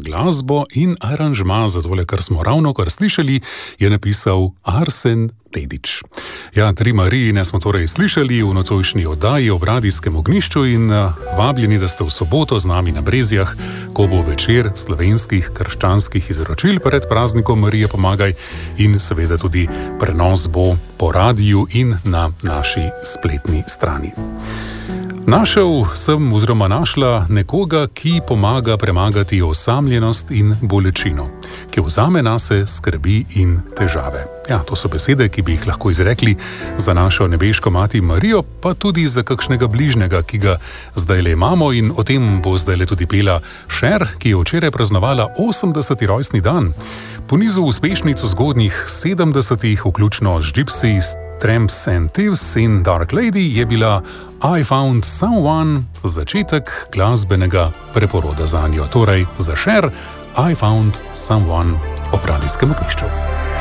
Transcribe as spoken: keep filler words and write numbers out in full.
glasbo in aranžma za tole, kar smo ravno kar slišali, je napisal Arsen Dedić. Ja, tri Marijine smo torej slišali v nocojšnji oddaji ob radijskem ognjišču in vabljeni, da ste v soboto z nami na Brezjah, ko bo večer slovenskih krščanskih izročil pred praznikom Marije Pomagaj in seveda tudi prenos bo po radiju in na naši spletni strani. Našel sem oziroma našla nekoga, ki pomaga premagati osamljenost in bolečino, ki vzame nase skrbi in težave. Ja, to so besede, ki bi jih lahko izrekli za našo nebeško mati Marijo, pa tudi za kakšnega bližnjega, ki ga zdajle imamo, in o tem bo zdajle tudi pela Cher, ki je včeraj praznovala osemdeseti rojstni dan. Po nizu uspešnic v zgodnjih sedemdesetih, vključno z Gypsies, Tramps and Thieves in Dark Lady, je bila I Found Someone začetek glasbenega preporoda zanjo. Torej za Cher, I Found Someone ob radijskem ognjišču.